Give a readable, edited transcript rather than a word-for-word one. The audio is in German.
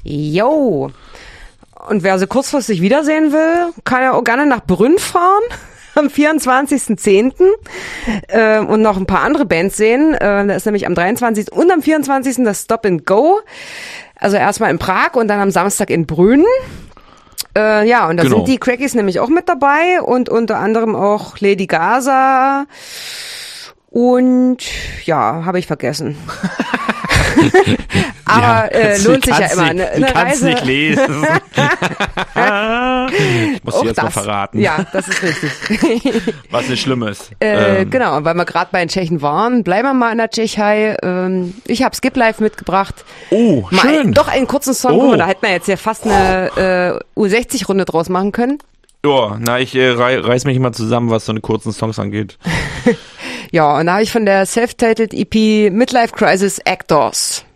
Jo. Und wer sie kurzfristig wiedersehen will, kann ja auch gerne nach Brünn fahren. Am 24.10. Und noch ein paar andere Bands sehen. Da ist nämlich am 23. und am 24. das Stop and Go. Also erstmal in Prag und dann am Samstag in Brünn. Ja, und da sind die Crackies nämlich auch mit dabei und unter anderem auch Lady Gaza und ja, habe ich vergessen. Aber lohnt sich ja immer. Eine Reise. Nicht lesen. Ich muss dir jetzt mal verraten. Ja, das ist richtig. Was nicht schlimm ist. Genau, und weil wir gerade bei den Tschechen waren, bleiben wir mal in der Tschechei. Ich habe Skip Live mitgebracht. Oh, schön. Doch einen kurzen Song. Guck mal, da hätten wir jetzt ja fast eine U60-Runde draus machen können. Ja, na, ich reiß mich immer zusammen, was so eine kurzen Songs angeht. Ja, und da habe ich von der Self-Titled EP Midlife Crisis Actors.